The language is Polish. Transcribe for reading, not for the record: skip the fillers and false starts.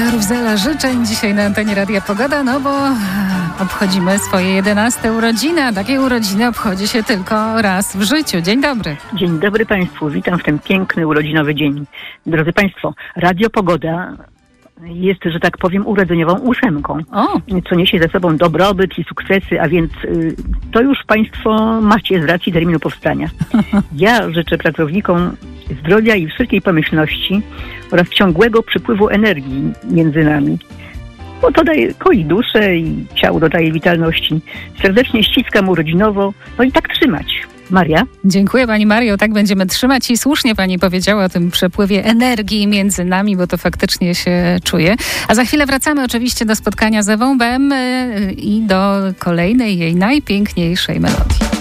Karuzela życzeń dzisiaj na antenie Radia Pogoda, no bo obchodzimy swoje 11 urodziny, a takie urodziny obchodzi się tylko raz w życiu. Dzień dobry. Dzień dobry Państwu, witam w ten piękny, urodzinowy dzień. Drodzy Państwo, Radio Pogoda jest, że tak powiem, urodzeniową ósemką, co niesie ze sobą dobrobyt i sukcesy, a więc to już Państwo macie z racji terminu powstania. Ja życzę pracownikom zdrowia i wszelkiej pomyślności oraz ciągłego przypływu energii między nami, bo to koi duszę i ciało dodaje witalności. Serdecznie ściskam urodzinowo, no i tak trzymać. Maria? Dziękuję Pani Mario, tak będziemy trzymać i słusznie Pani powiedziała o tym przepływie energii między nami, bo to faktycznie się czuje. A za chwilę wracamy oczywiście do spotkania z Ewą Bem i do kolejnej jej najpiękniejszej melodii.